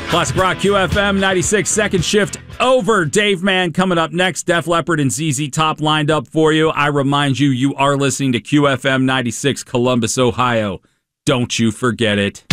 Classic Rock QFM 96 second shift over. Dave Mann coming up next. Def Leppard and ZZ Top lined up for you. I remind you, you are listening to QFM 96 Columbus, Ohio. Don't you forget it.